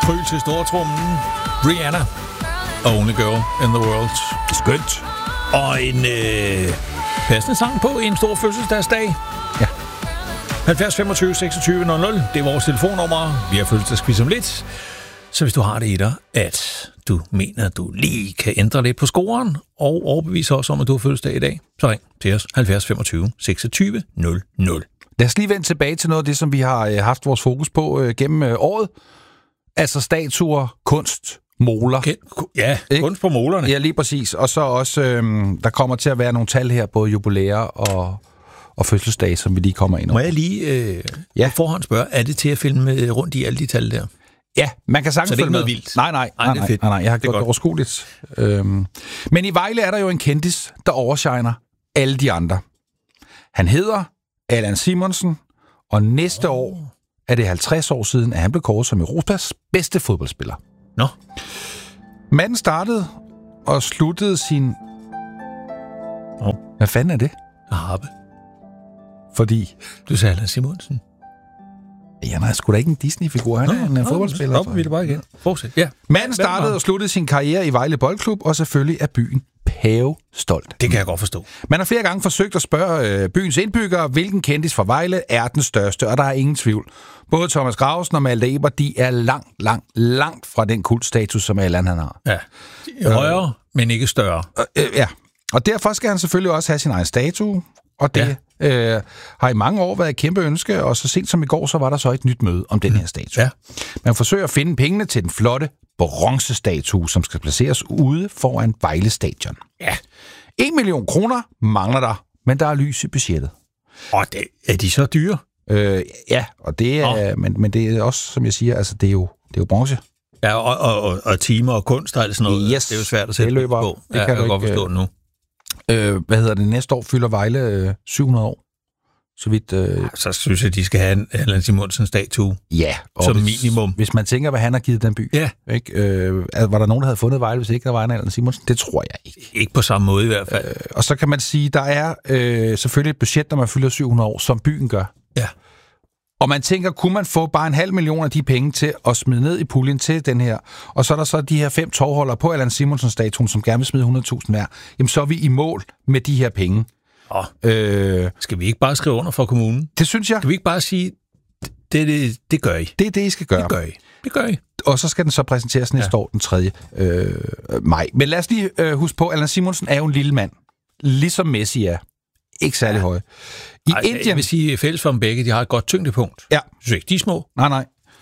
tryl til stortrummen. Rihanna. Only Girl in the World. Skønt. Og en passende sang på en stor fødselsdagsdag. Ja. 70 25 26 00. Det er vores telefonnummer. Vi har fødselsdagsquiz om lidt. Så hvis du har det i dig, at du mener, at du lige kan ændre lidt på scoren, og overbevise os om, at du har fødselsdag i dag, så ring til os 70 25 26 00. Lad os lige vende tilbage til noget af det, som vi har haft vores fokus på gennem året. Altså statuer, kunst, moler. Ja, kunst på molerne. Ja, lige præcis. Og så også, der kommer til at være nogle tal her, både jubilæer og fødselsdage, som vi lige kommer ind over. Må jeg lige på forhånd spørge, er det til at filme rundt i alle de tal der? Ja, man kan sagtens følge med. Vildt. Nej, jeg har gjort det overskueligt. Men i Vejle er der jo en kendis, der overshiner alle de andre. Han hedder Allan Simonsen, og næste år er det 50 år siden, at han blev kåret som Europas bedste fodboldspiller. Nå. Manden startede og sluttede sin... Hvad fanden er det? Harpe. Fordi... Du sagde Allan Simonsen. Ja, nej, sgu da ikke en Disney-figur. Han er en fodboldspiller. Så vi det bare igen. Fortsæt. Ja. Manden startede og sluttede sin karriere i Vejle Boldklub, og selvfølgelig er byen pavestolt. Det kan jeg godt forstå. Man har flere gange forsøgt at spørge byens indbyggere, hvilken kendis fra Vejle er den største, og der er ingen tvivl. Både Thomas Gravesen og Malte Eber, de er langt fra den kultstatus, som Allan han har. Ja, højere, men ikke større. Ja, og derfor skal han selvfølgelig også have sin egen statue, og det har i mange år været et kæmpe ønske, og så sent som i går, så var der så et nyt møde om den her statue. Ja. Man forsøger at finde pengene til den flotte bronzestatue, som skal placeres ude foran Vejle Stadion. Ja. 1 million kroner mangler der, men der er lys i budgettet. Og er de så dyre? Ja, og det er, men det er også, som jeg siger, altså det er jo bronze. Ja, og timer og kunst og alt sådan noget. Yes, det er jo svært at sætte løber på. Det kan jeg godt forstå nu. Næste år fylder Vejle 700 år. Så vidt... Så synes jeg, de skal have en Allan Simonsen-statue. Ja. Som minimum. Hvis man tænker, hvad han har givet den by. Ja. Ikke? Var der nogen, der havde fundet Vejle, hvis ikke der var en Allan Simonsen? Det tror jeg ikke. Ikke på samme måde i hvert fald. Og så kan man sige, der er selvfølgelig et budget, når man fylder 700 år, som byen gør. Ja. Og man tænker, kunne man få bare 500.000 af de penge til at smide ned i puljen til den her, og så er der så de her 5 tovholdere på Allan Simonsen-statuen, som gerne vil smide 100.000 hver, jamen så er vi i mål med de her penge. Skal vi ikke bare skrive under for kommunen? Det synes jeg. Skal vi ikke bare sige, det gør I? Det er det, I skal gøre. Det gør I. Og så skal den så præsenteres næste år den 3. maj. Men lad os lige huske på, Allan Simonsen er jo en lille mand. Ligesom Messi er. Ikke særlig høj. Indien... Jeg vil sige, fælles for dem begge, de har et godt tyngdepunkt. Ja. Synes ikke, de er små? Nej.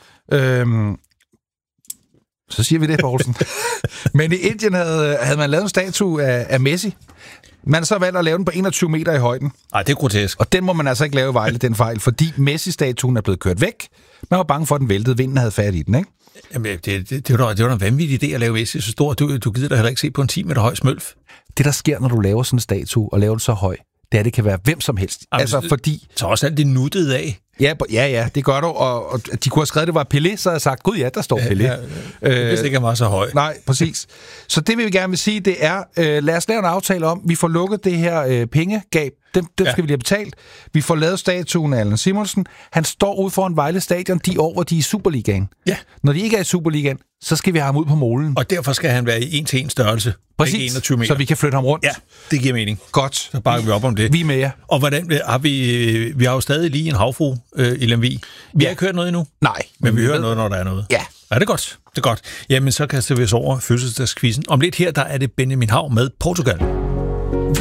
Så siger vi det, Poulsen. Men i Indien havde man lavet en statue af Messi. Man har så valgt at lave den på 21 meter i højden. Nej, det er grotesk. Og den må man altså ikke lave i Vejle, den fejl, fordi Messi-statuen er blevet kørt væk. Man var bange for, at den væltede. Vinden havde fat i den, ikke? Jamen, det var en vanvittig idé at lave Messi så stor. Du gider da heller ikke se på en 10 meter høj smølf. Det, der sker, når du laver sådan en statue, og laver den så høj, det kan være hvem som helst. Jamen, altså, fordi... Så også alt det nuttede af. Ja, det gør du, og de kunne have skrevet, det var Pelé, så havde jeg sagt, gud ja, der står Pelé. Ja, hvis det ikke er meget så høj. Nej, præcis. Så det vil vi gerne vil sige, det er, lad os lave en aftale om, vi får lukket det her pengegab, dem skal vi lige have betalt. Vi får lavet statuen af Allan Simonsen. Han står ude foran Vejle Stadion de år, hvor de er i Superligaen. Ja. Når de ikke er i Superligaen, så skal vi have ham ud på molen. Og derfor skal han være i 1-til-1 størrelse. Præcis, 21 meter. så vi kan flytte ham rundt. Ja, det giver mening. Godt. Så bakker vi op om det. Vi er med jer. Og hvordan har vi har jo stadig lige en havfru i Lemvig. Vi har ikke hørt noget endnu. Nej. Men vi hører noget, når der er noget. Ja. Ja, det er godt. Det er godt. Jamen, så kaster vi os over fødselsdagskvizzen. Om lidt her, der er det Benjamin Hav med Portugal.